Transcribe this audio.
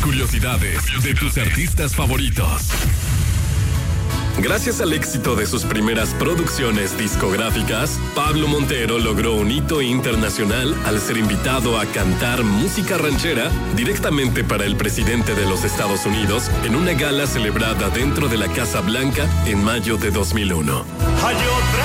curiosidades de tus artistas favoritos. Gracias al éxito de sus primeras producciones discográficas, Pablo Montero logró un hito internacional al ser invitado a cantar música ranchera directamente para el presidente de los Estados Unidos en una gala celebrada dentro de la Casa Blanca en mayo de 2001.